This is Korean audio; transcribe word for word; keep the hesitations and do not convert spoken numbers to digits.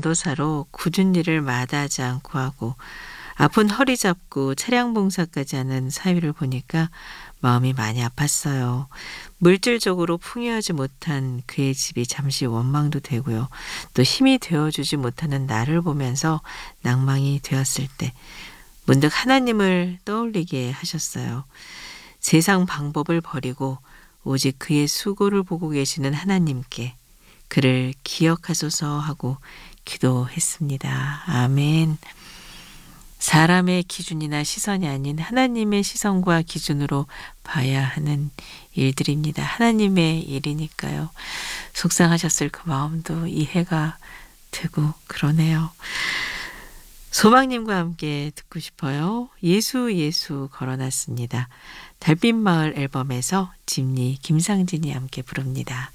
전도사로 굳은 일을 마다하지 않고 하고 아픈 허리 잡고 차량 봉사까지 하는 사위를 보니까 마음이 많이 아팠어요. 물질적으로 풍요하지 못한 그의 집이 잠시 원망도 되고요. 또 힘이 되어주지 못하는 나를 보면서 낭망이 되었을 때 문득 하나님을 떠올리게 하셨어요. 세상 방법을 버리고 오직 그의 수고를 보고 계시는 하나님께 그를 기억하소서 하고 기도했습니다. 아멘. 사람의 기준이나 시선이 아닌 하나님의 시선과 기준으로 봐야 하는 일들입니다. 하나님의 일이니까요. 속상하셨을 그 마음도 이해가 되고 그러네요. 소망님과 함께 듣고 싶어요. 예수 예수 걸어놨습니다. 달빛마을 앨범에서 진리 김상진이 함께 부릅니다.